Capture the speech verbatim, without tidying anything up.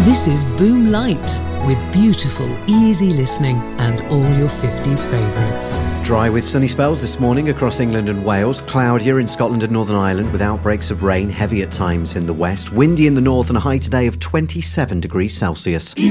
This is Boom Light, with beautiful, easy listening and all your fifties favourites. Dry with sunny spells this morning across England and Wales. Cloudier in Scotland and Northern Ireland with outbreaks of rain, heavy at times in the west. Windy in the north and a high today of twenty-seven degrees Celsius.